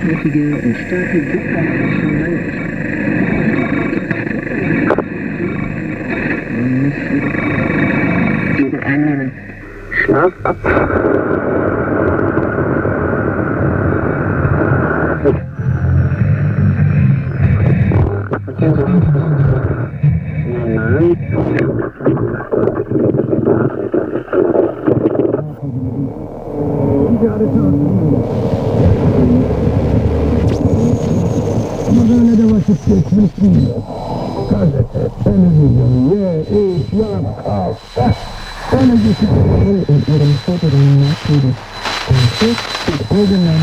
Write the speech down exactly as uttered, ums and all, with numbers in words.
reichhaltige und starke Giftwassermischung Malz. Man muss diesen einnehmen. Schlaf ab. Böyle de vakit geçmesin de. Gazete, televizyon, ye, iç, yap, kalk. Böyle geçip...